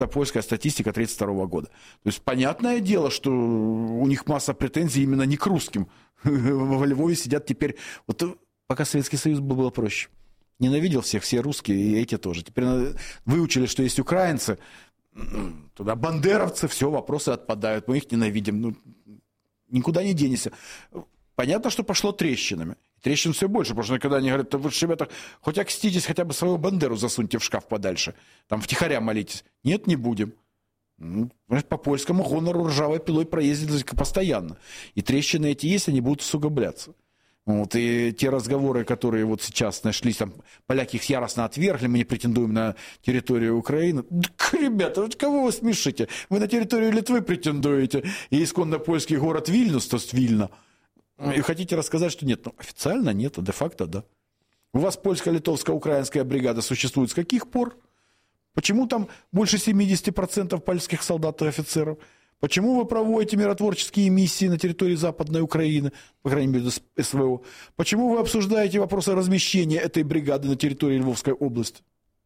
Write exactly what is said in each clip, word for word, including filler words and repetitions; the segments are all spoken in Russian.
польская статистика тридцать второго года. То есть понятное дело, что у них масса претензий именно не к русским. Во Львове сидят теперь... Вот пока Советский Союз был, было проще. Ненавидел всех, все русские, и эти тоже. Теперь выучили, что есть украинцы, туда бандеровцы, все, вопросы отпадают, мы их ненавидим. Ну, никуда не денешься. Понятно, что пошло трещинами. Трещин все больше, потому что когда они говорят, вы же, ребята, хоть окститесь, хотя бы свою бандеру засуньте в шкаф подальше, там втихаря молитесь. Нет, не будем. Ну, по польскому гонору ржавой пилой проездили постоянно. И трещины эти есть, они будут усугубляться. Вот, и те разговоры, которые вот сейчас нашлись, там, поляки их яростно отвергли, мы не претендуем на территорию Украины. Так, ребята, вот кого вы смешите? Вы на территорию Литвы претендуете, и исконно польский город Вильнюс, то есть Вильна. И хотите рассказать, что нет? Ну, официально нет, а де-факто да. У вас польско-литовско-украинская бригада существует с каких пор? Почему там больше семьдесят процентов польских солдат и офицеров? Почему вы проводите миротворческие миссии на территории Западной Украины, по крайней мере, СВО? Почему вы обсуждаете вопросы размещения этой бригады на территории Львовской области?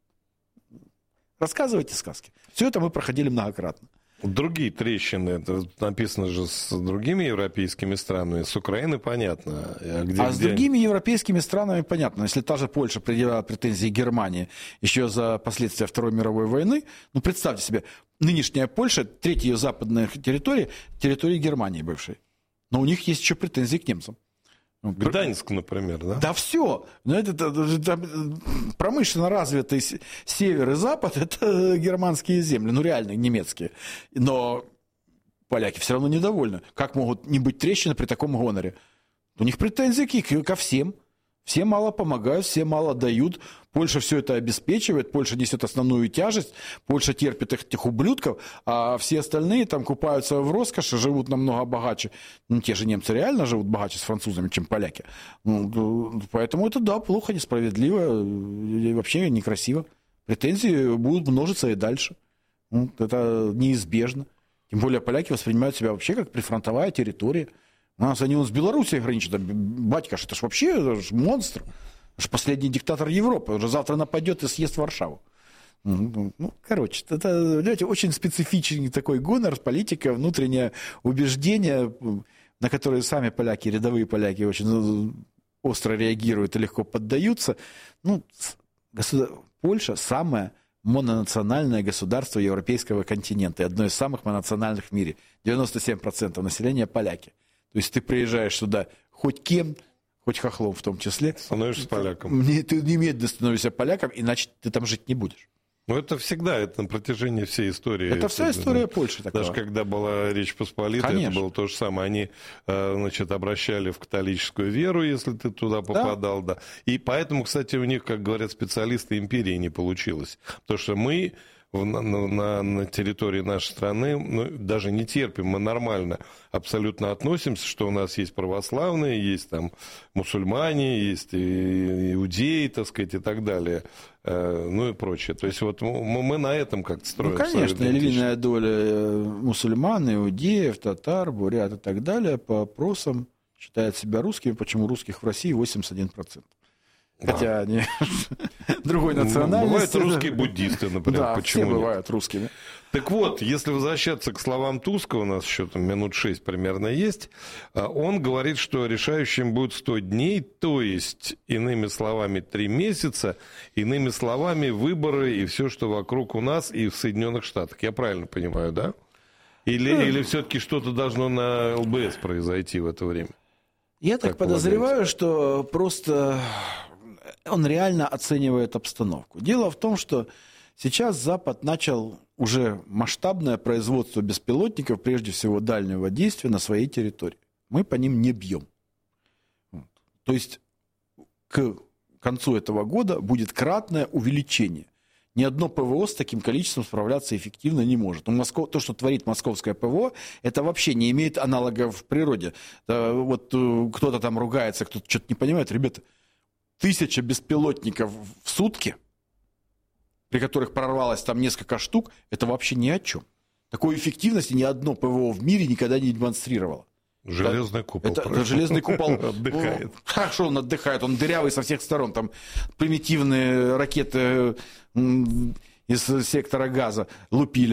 Рассказывайте сказки. Все это мы проходили многократно. Другие трещины, это написано же с другими европейскими странами, с Украиной понятно. А, где, а с где... другими европейскими странами понятно. Если та же Польша предъявляла претензии Германии еще за последствия Второй мировой войны, ну представьте себе, нынешняя Польша, третья ее западная территория, территория Германии бывшей. Но у них есть еще претензии к немцам. Гданьск, например, да? Да все. Это, это, это, промышленно развитый север и запад – это германские земли, ну реально немецкие. Но поляки все равно недовольны. Как могут не быть трещины при таком гоноре? У них претензии ко всем. Все мало помогают, все мало дают. Польша все это обеспечивает, Польша несет основную тяжесть, Польша терпит этих ублюдков, а все остальные там купаются в роскоши, живут намного богаче. Ну, те же немцы реально живут богаче с французами, чем поляки. Ну, поэтому это, да, плохо, несправедливо и вообще некрасиво. Претензии будут множиться и дальше. Ну, это неизбежно. Тем более поляки воспринимают себя вообще как прифронтовая территория. У нас они вот с Белоруссией граничат. Батька, это ж вообще это ж монстр. Это ж последний диктатор Европы. Он же завтра нападет и съест Варшаву. Ну, короче, это, знаете, очень специфичный такой гонор, политика, внутреннее убеждение, на которые сами поляки, рядовые поляки, очень остро реагируют и легко поддаются. Ну, государ... Польша самое мононациональное государство европейского континента и одно из самых мононациональных в мире. девяносто семь процентов населения поляки. То есть ты приезжаешь сюда хоть кем, хоть хохлом в том числе. Становишься поляком. Ты немедленно становишься поляком, иначе ты там жить не будешь. Ну, это всегда, это на протяжении всей истории. Это вся история Польши такая. Даже когда была Речь Посполитая, Конечно. Это было то же самое. Они, значит, обращали в католическую веру, если ты туда попадал, да. да. И поэтому, кстати, у них, как говорят специалисты, империи не получилось. Потому что мы... На, на, на территории нашей страны ну, даже не терпим, мы нормально абсолютно относимся, что у нас есть православные, есть там мусульмане, есть и, иудеи, так сказать, и так далее, э, ну и прочее. То есть вот мы, мы на этом как-то строим. Ну, конечно, львиная доля мусульман, иудеев, татар, бурят и так далее по опросам считают себя русскими, почему русских в России восемьдесят один процент. Хотя да. они другой национальности. Бывают русские буддисты, например. Да, почему все нет? бывают русскими. Так вот, если возвращаться к словам Туска, у нас еще там минут шесть примерно есть, он говорит, что решающим будет сто дней, то есть, иными словами, три месяца, иными словами, выборы и все, что вокруг у нас и в Соединенных Штатах. Я правильно понимаю, да? Или, mm. или все-таки что-то должно на ЛБС произойти в это время? Я так, так подозреваю, что просто... Он реально оценивает обстановку. Дело в том, что сейчас Запад начал уже масштабное производство беспилотников, прежде всего дальнего действия, на своей территории. Мы по ним не бьем. То есть к концу этого года будет кратное увеличение. Ни одно ПВО с таким количеством справляться эффективно не может. Москва, то, что творит московское ПВО, это вообще не имеет аналогов в природе. Вот кто-то там ругается, кто-то что-то не понимает. Ребята, тысяча беспилотников в сутки, при которых прорвалось там несколько штук, это вообще ни о чем. Такой эффективности ни одно ПВО в мире никогда не демонстрировало. Железный купол. Это, это железный купол отдыхает. Хорошо, он отдыхает, он дырявый со всех сторон. Там примитивные ракеты из сектора газа лупили